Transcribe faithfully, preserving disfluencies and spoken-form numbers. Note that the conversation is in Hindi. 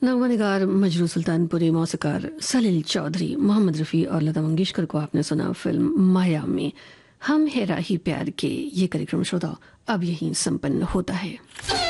नगमा मजरू सुल्तानपुरी, मौसीकार सलील चौधरी, मोहम्मद रफ़ी और लता मंगेशकर को आपने सुना फिल्म माया में। हम है राही प्यार के ये कार्यक्रम श्रोता अब यहीं संपन्न होता है।